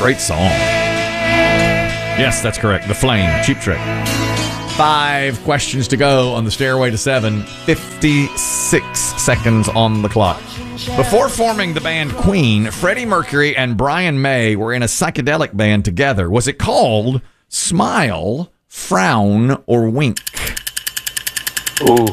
great song. Yes, that's correct. The Flame, Cheap Trick. 5 questions to go on the Stairway to 7. 56 seconds on the clock. Before forming the band Queen, Freddie Mercury and Brian May were in a psychedelic band together. Was it called Smile, Frown, or Wink? Ooh.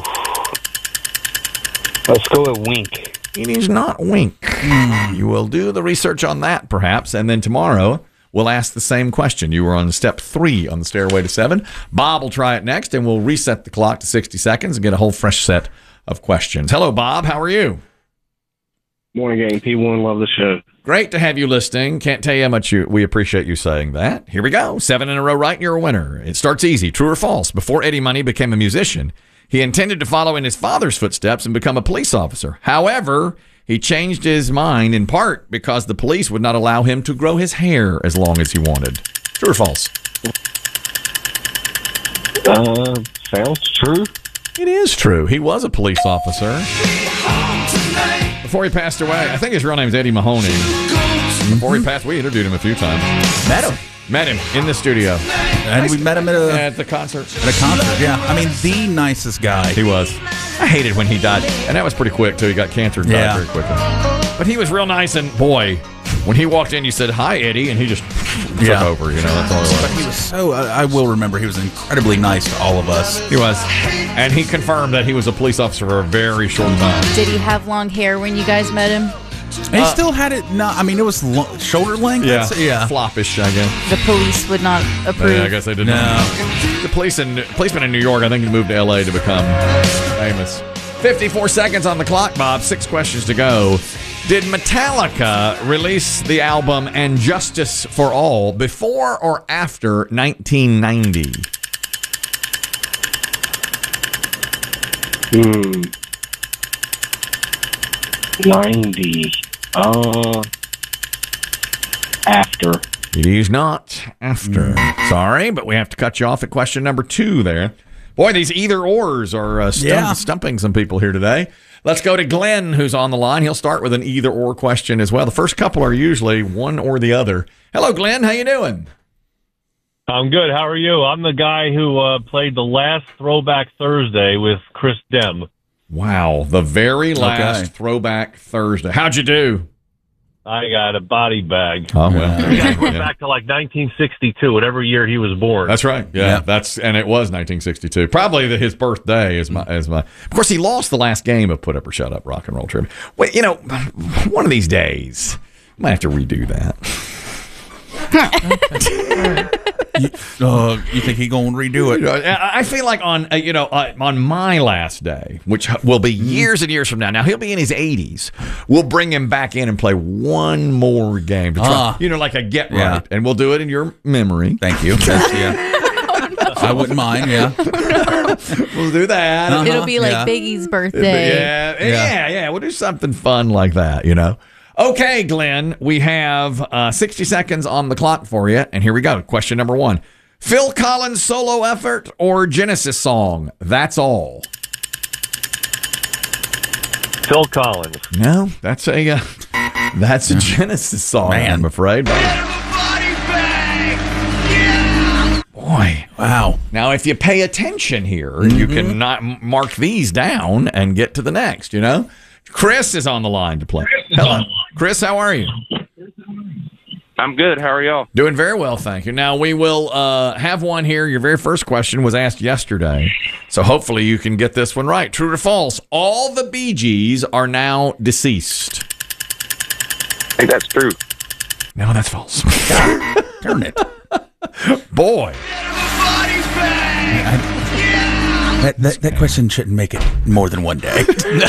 Let's go with Wink. It is not Wink. You will do the research on that, perhaps, and then tomorrow we'll ask the same question. You were on step 3 on the Stairway to 7. Bob will try it next, and we'll reset the clock to 60 seconds and get a whole fresh set of questions. Hello, Bob. How are you? Morning, gang. P1, love the show. Great to have you listening. Can't tell you how much we appreciate you saying that. Here we go. 7 in a row right, and you're a winner. It starts easy. True or false? Before Eddie Money became a musician, he intended to follow in his father's footsteps and become a police officer. However, he changed his mind in part because the police would not allow him to grow his hair as long as he wanted. True or false? Sounds true. It is true. He was a police officer before he passed away. I think his real name is Eddie Mahoney. Before he passed, we interviewed him a few times. Met him in the studio. And we met him at the concert. At a concert, yeah. I mean, the nicest guy. He was. I hated when he died. And that was pretty quick, too. He got cancer and died very quickly. But he was real nice, and boy, when he walked in, you said, "Hi, Eddie," and he just took over, you know, that's all it was. But he was so, I will remember, he was incredibly nice to all of us. He was. And he confirmed that he was a police officer for a very short time. Did he have long hair when you guys met him? He still had it, I mean, it was shoulder length. Yeah, yeah. Floppish, I guess. The police would not approve. Yeah, I guess they didn't. No. The policeman in New York, I think he moved to L.A. to become famous. 54 seconds on the clock, Bob. 6 questions to go. Did Metallica release the album And Justice for All before or after 1990? 90. After. It is not after. Sorry, but we have to cut you off at question number 2 there. Boy, these either-ors are stumping some people here today. Let's go to Glenn, who's on the line. He'll start with an either-or question as well. The first couple are usually one or the other. Hello, Glenn. How you doing? I'm good. How are you? I'm the guy who played the last Throwback Thursday with Chris Dem. Wow, the very last Throwback Thursday. How'd you do? I got a body bag. Oh, well. You guys went back to like 1962, whatever year he was born. That's right. Yeah, and it was 1962. Probably his birthday is my. Of course, he lost the last game of Put Up or Shut Up Rock and Roll Trivia. Wait, you know, one of these days, I might have to redo that. You think he gonna redo it? I feel like on my last day, which will be years and years from now. Now he'll be in his 80s. We'll bring him back in and play one more game to try, like a get right, and we'll do it in your memory. Thank you. I wouldn't mind. Yeah, we'll do that. It'll be like Biggie's birthday. Yeah. We'll do something fun like that. Okay, Glenn, we have 60 seconds on the clock for you, and here we go. Question number 1. Phil Collins solo effort or Genesis song? That's all. Phil Collins. No, that's a Genesis song, man. I'm afraid. Boy. Wow. Now, if you pay attention here, you can not mark these down and get to the next, Chris is on the line to play. Hello. Chris, how are you? I'm good. How are y'all? Doing very well, thank you. Now, we will have one here. Your very first question was asked yesterday, so hopefully you can get this one right. True or false? All the Bee Gees are now deceased. I think that's true. No, that's false. Darn it. Boy. That question shouldn't make it more than one day.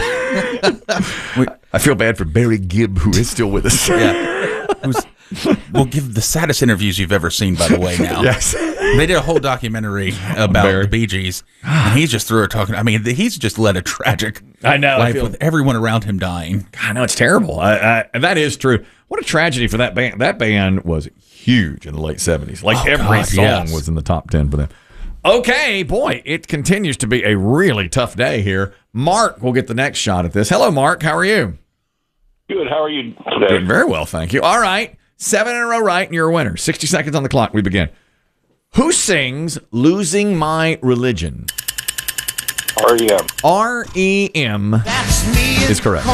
I feel bad for Barry Gibb, who is still with us. We'll give the saddest interviews you've ever seen, by the way, now. Yes. They did a whole documentary about the Bee Gees, and he's just through it talking. I mean, he's just led a tragic life with everyone around him dying. I know, it's terrible. And that is true. What a tragedy for that band. That band was huge in the late 70s. Like every song was in the top 10 for them. Okay, boy, it continues to be a really tough day here. Mark will get the next shot at this. Hello, Mark. How are you? Good. How are you today? Doing very well, thank you. All right. 7 in a row right, and you're a winner. 60 seconds on the clock. We begin. Who sings Losing My Religion? REM. R.E.M. is correct.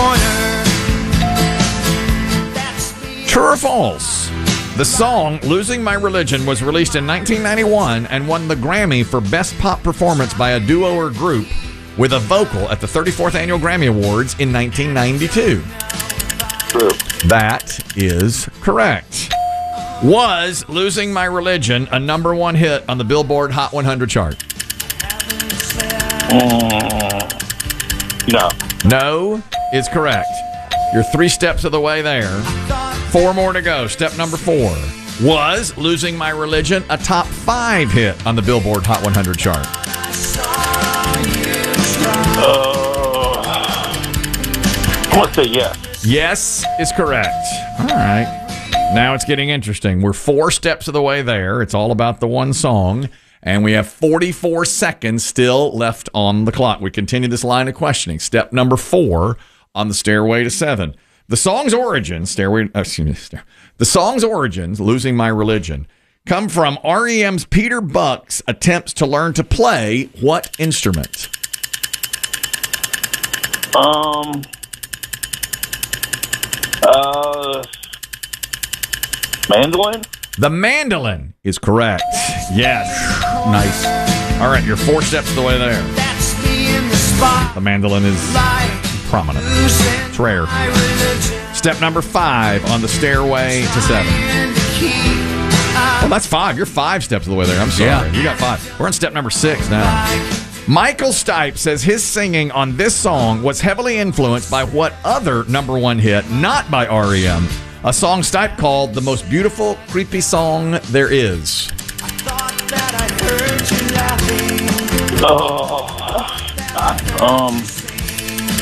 True or false? The song Losing My Religion was released in 1991 and won the Grammy for Best Pop Performance by a Duo or Group with a vocal at the 34th Annual Grammy Awards in 1992. True. That is correct. Was Losing My Religion a number one hit on the Billboard Hot 100 chart? No. No is correct. You're 3 steps of the way there. 4 more to go. Step number 4. Was Losing My Religion a top 5 hit on the Billboard Hot 100 chart? I want to say yes. Yes is correct. All right. Now it's getting interesting. We're 4 steps of the way there. It's all about the one song. And we have 44 seconds still left on the clock. We continue this line of questioning. Step number 4 on the Stairway to 7. The song's origins, the song's origins, Losing My Religion, come from REM's Peter Buck's attempts to learn to play what instrument? Mandolin? The mandolin is correct. Yes. Nice. All right, you're 4 steps of the way there. The mandolin is prominent. It's rare. Step number 5 on the Stairway to 7. Well, that's 5. You're 5 steps of the way there. I'm sorry. Yeah. You got 5. We're on step number 6 now. Michael Stipe says his singing on this song was heavily influenced by what other number one hit, not by REM, a song Stipe called the most beautiful, creepy song there is.